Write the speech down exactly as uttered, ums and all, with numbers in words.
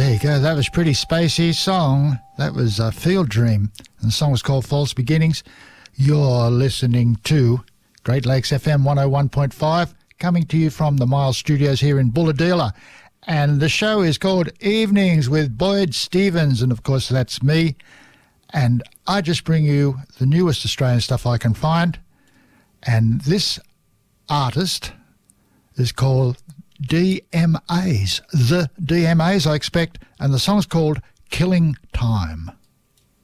There you go. That was pretty spacey song. That was a Field Dream. And the song was called False Beginnings. You're listening to Great Lakes F M one oh one point five, coming to you from the Miles Studios here in Bulahdelah. And the show is called Evenings with Boyd Stevens. And, of course, that's me. And I just bring you the newest Australian stuff I can find. And this artist is called D M As. The D M As, I expect. And the song's called Killing Time.